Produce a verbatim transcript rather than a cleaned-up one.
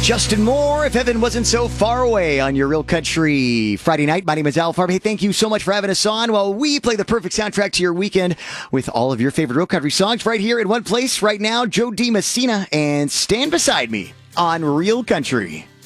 Justin Moore, If Heaven Wasn't So Far Away on your Real Country Friday night. My name is Al Farb. Hey, thank you so much for having us on while we play the perfect soundtrack to your weekend with all of your favorite Real Country songs right here in one place right now. Joe DiMessina and Stand Beside Me on Real Country.